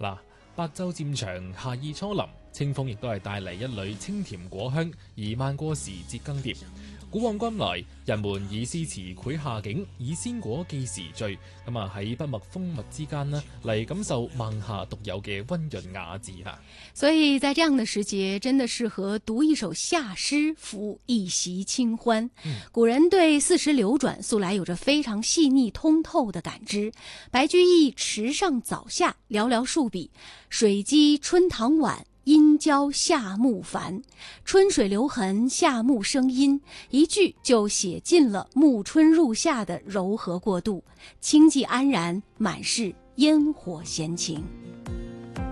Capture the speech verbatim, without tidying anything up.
嗱，白晝漸長，夏意初臨，清風亦都係帶嚟一縷清甜果香，而漫過時節更迭。古往今來，人們以詩詞繪夏景，以鮮果記時序。咁啊喺筆墨風物之間呢，嚟感受孟夏獨有嘅溫潤雅致嚇。 所以在這樣的時節，真的適合讀一首夏詩，撫一席清歡。嗯、古人對四時流轉素來有着非常細膩通透的感知。白居易池上早夏，寥寥數筆，水擊春塘晚，陰交夏木繁，春水留痕，夏木生音，一句就寫盡了暮春入夏的柔和過渡，清寂安然，滿是煙火閒情。